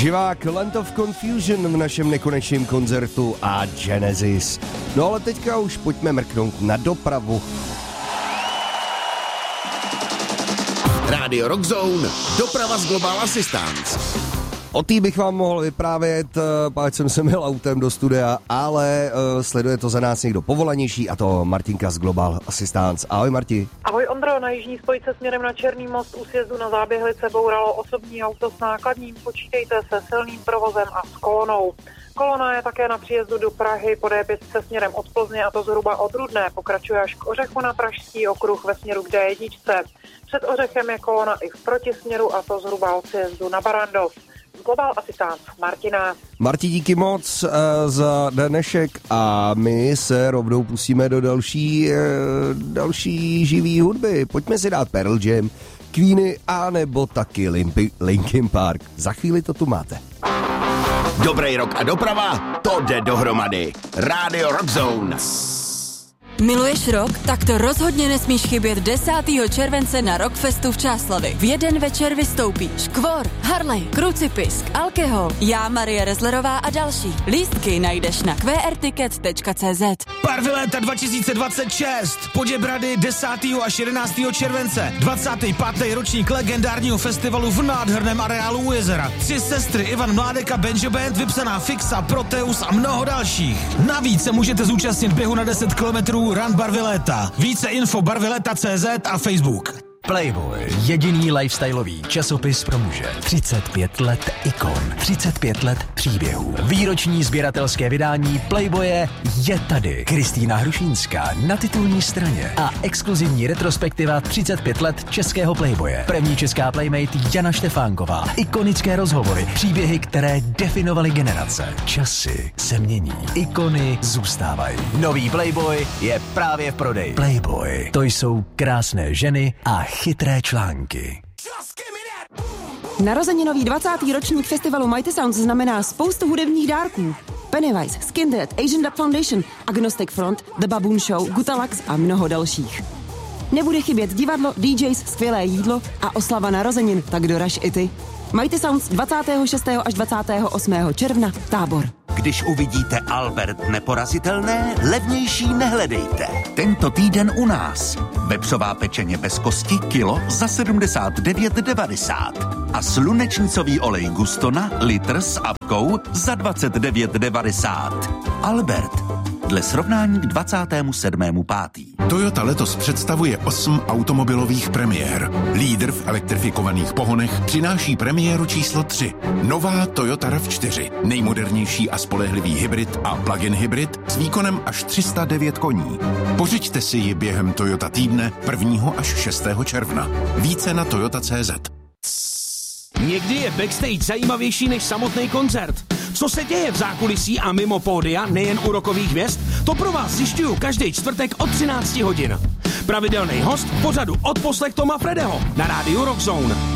Živák Land of Confusion v našem nekonečném koncertu a Genesis. No ale teďka už pojďme mrknout na dopravu. Radio Rock Zone, doprava z Global Assistance. O tý bych vám mohl vyprávět, páč jsem se měl autem do studia, ale sleduje to za nás někdo povolanější, a to Martinka z Global Assistance. Ahoj Marti. Ahoj Ondro, na jižní spojce směrem na Černý most u sjezdu na Záběhlice bouralo osobní auto s nákladním, počítejte se silným provozem a s kolonou. Kolona je také na příjezdu do Prahy po D5 směrem od Plzně, a to zhruba od Rudné, pokračuje až k Ořechu na Pražský okruh ve směru k D1. Před Ořechem je kolona i v protisměru, a to zhruba od sjezdu na Barandov. Global Assistance Martina. Marti, díky moc za dnešek a my se rovnou pustíme do další živý hudby. Pojďme si dát Pearl Jam, Queeny a nebo taky Linkin Park. Za chvíli to tu máte. Dobrý rok a doprava, to jde dohromady. Radio Rock Zone. Miluješ rock? Tak to rozhodně nesmíš chybět 10. července na Rockfestu v Čáslavi. V jeden večer vystoupí Škvor, Harley, Krucipisk, Alkohol, já, Marie Rezlerová a další. Lístky najdeš na qrticket.cz. Barviléta 2026. Poděbrady 10. až 11. července. 25. ročník legendárního festivalu v nádherném areálu u jezera. 3 sestry Ivan Mládek a Benjo Band, vypsaná Fixa, Proteus a mnoho dalších. Navíc se můžete zúčastnit běhu na 10 kilometrů Run Barviléta. Více info barvileta.cz a Facebook. Playboy, jediný lifestyleový časopis pro muže. 35 let ikon, 35 let příběhů. Výroční sběratelské vydání Playboye je tady. Kristýna Hrušínská na titulní straně a exkluzivní retrospektiva 35 let českého Playboye. První česká playmate Jana Štefánková. Ikonické rozhovory, příběhy, které definovaly generace. Časy se mění, ikony zůstávají. Nový Playboy je právě v prodeji. Playboy, to jsou krásné ženy a chytré články. Narozeninový 20. ročník festivalu Mighty Sounds znamená spoustu hudebních dárků. Pennywise, Skin Dead, Asian Dub Foundation, Agnostic Front, The Baboon Show, Gutalax a mnoho dalších. Nebude chybět divadlo, DJs, skvělé jídlo a oslava narozenin, tak doraž i ty. Mighty Sounds 26. až 28. června, Tábor. Když uvidíte Albert neporazitelné, levnější nehledejte. Tento týden u nás. Vepřová pečeně bez kosti kilo za 79,90. A slunečnicový olej Gustona litr s apkou za 29,90. Albert. Dle srovnání k 27.5. Toyota letos představuje 8 automobilových premiér. Lídr v elektrifikovaných pohonech přináší premiéru číslo 3. Nová Toyota RAV4. Nejmodernější a spolehlivý hybrid a plug-in hybrid s výkonem až 309 koní. Pořiďte si ji během Toyota týdne 1. až 6. června. Více na toyota.cz. Někdy je backstage zajímavější než samotný koncert. Co se děje v zákulisí a mimo pódia, nejen u rockových hvězd, to pro vás zjišťuju každý čtvrtek od 13 hodin. Pravidelný host v pořadu Odposlech Toma Fredeho na rádiu Rock Zone.